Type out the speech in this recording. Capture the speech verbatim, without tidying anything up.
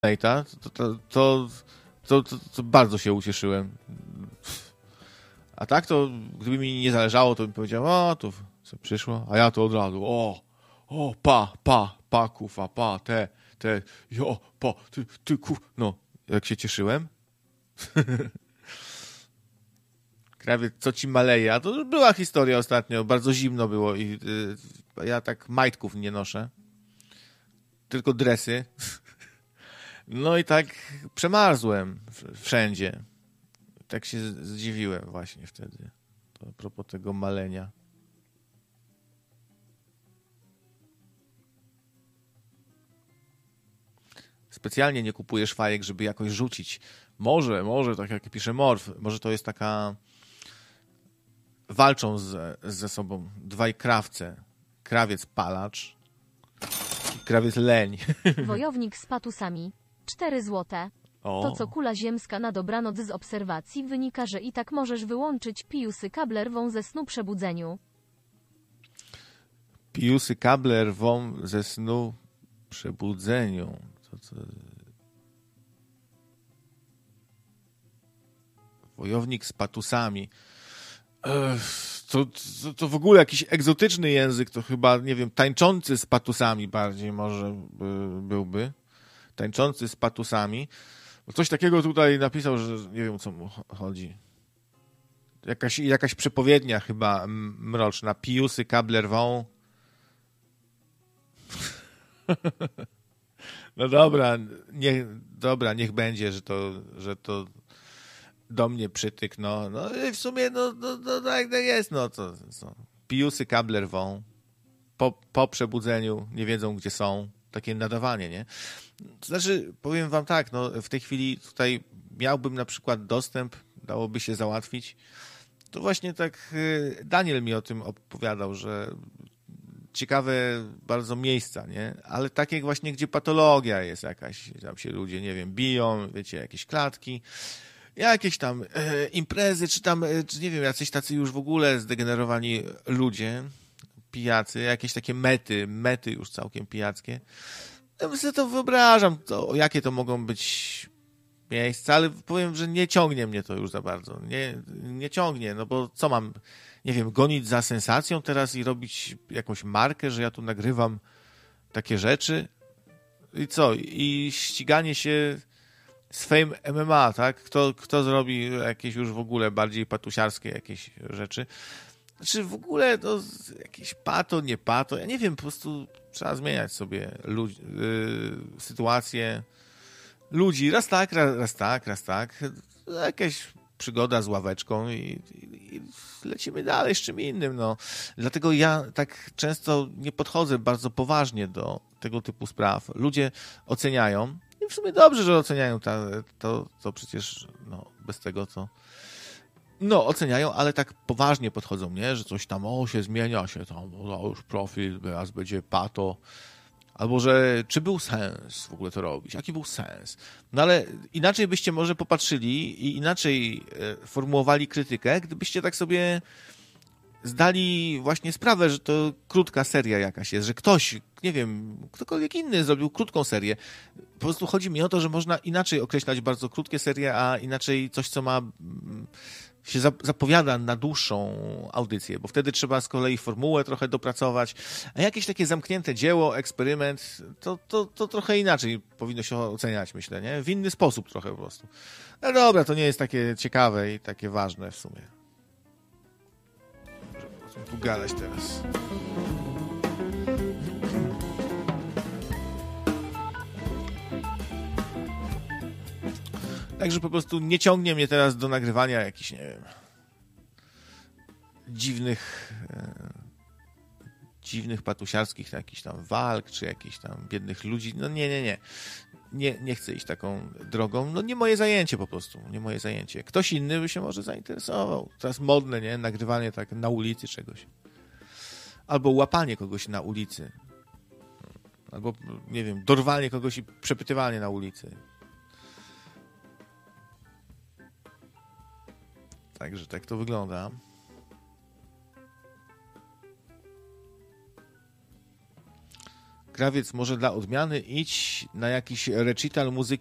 to, to, to, to, to, to bardzo się ucieszyłem. A tak to, gdyby mi nie zależało, to bym powiedział, o, to co przyszło, a ja to od razu, o, o, pa, pa, pa, kufa, pa, te, te, jo, pa, ty, ty, ku, no, jak się cieszyłem. Krawiec, co ci maleje? A to była historia ostatnio, bardzo zimno było i y, ja tak majtków nie noszę, tylko dresy. No i tak przemarzłem wszędzie. Tak się zdziwiłem właśnie wtedy. To a propos tego malenia. Specjalnie nie kupujesz fajek, żeby jakoś rzucić. Może, może, tak jak pisze Morf, może to jest taka... Walczą z, ze sobą dwaj krawce. Krawiec palacz i krawiec leń. Wojownik z patusami. Cztery złote. O. To co kula ziemska na dobranoc z obserwacji wynika, że i tak możesz wyłączyć Piusy kable rwą ze snu przebudzeniu. Piusy kable rwą ze snu przebudzeniu. To, to... Wojownik z patusami. Ech, to, to, to w ogóle jakiś egzotyczny język, to chyba, nie wiem, tańczący z patusami bardziej może by, byłby. Tańczący z patusami. Coś takiego tutaj napisał, że nie wiem, o co mu chodzi. Jakaś, jakaś przepowiednia chyba mroczna. Piusy kable rwą. No dobra, niech, dobra, niech będzie, że to, że to do mnie przytyk, no, no i w sumie, no, no, no tak jest, no, co, co. Piusy kable rwą. Po, po przebudzeniu nie wiedzą, gdzie są. Takie nadawanie, nie? To znaczy, powiem wam tak, no, w tej chwili tutaj miałbym na przykład dostęp, dałoby się załatwić. To właśnie tak Daniel mi o tym opowiadał, że ciekawe bardzo miejsca, nie? Ale takie właśnie, gdzie patologia jest jakaś, tam się ludzie, nie wiem, biją, wiecie, jakieś klatki, jakieś tam e, imprezy, czy tam, e, czy nie wiem, jacyś tacy już w ogóle zdegenerowani ludzie, pijacy, jakieś takie mety, mety już całkiem pijackie. Ja sobie to wyobrażam, to, jakie to mogą być miejsca, ale powiem, że nie ciągnie mnie to już za bardzo. Nie, nie ciągnie, no bo co mam, nie wiem, gonić za sensacją teraz i robić jakąś markę, że ja tu nagrywam takie rzeczy i co? I ściganie się z Fame M M A, tak? Kto, kto zrobi jakieś już w ogóle bardziej patusiarskie jakieś rzeczy? Znaczy w ogóle to jakieś pato, nie pato, ja nie wiem, po prostu trzeba zmieniać sobie ludzi, yy, sytuację ludzi, raz tak, raz, raz tak, raz tak, jakaś przygoda z ławeczką i, i, i lecimy dalej z czym innym, no. Dlatego ja tak często nie podchodzę bardzo poważnie do tego typu spraw. Ludzie oceniają i w sumie dobrze, że oceniają ta, to, to przecież no, bez tego to no, oceniają, ale tak poważnie podchodzą, nie? Że coś tam, o, się zmienia się tam, o, już profil, teraz będzie pato. Albo, że czy był sens w ogóle to robić? Jaki był sens? No ale inaczej byście może popatrzyli i inaczej e, formułowali krytykę, gdybyście tak sobie zdali właśnie sprawę, że to krótka seria jakaś jest, że ktoś, nie wiem, ktokolwiek inny zrobił krótką serię. Po prostu chodzi mi o to, że można inaczej określać bardzo krótkie serie, a inaczej coś, co ma się zapowiada na dłuższą audycję, bo wtedy trzeba z kolei formułę trochę dopracować, a jakieś takie zamknięte dzieło, eksperyment, to, to, to trochę inaczej powinno się oceniać, myślę, nie? W inny sposób trochę po prostu. No dobra, to nie jest takie ciekawe i takie ważne w sumie. Możemy tu gadać teraz. Także po prostu nie ciągnie mnie teraz do nagrywania jakichś, nie wiem, dziwnych, e, dziwnych patusiarskich jakichś tam walk, czy jakichś tam biednych ludzi. No nie, nie, nie. Nie, nie chcę iść taką drogą. No nie moje zajęcie po prostu. Nie moje zajęcie. Ktoś inny by się może zainteresował. Teraz modne, nie? Nagrywanie tak na ulicy czegoś. Albo łapanie kogoś na ulicy. Albo, nie wiem, dorwanie kogoś i przepytywanie na ulicy. Także tak to wygląda. Krawiec, może dla odmiany idź na jakiś recital muzyki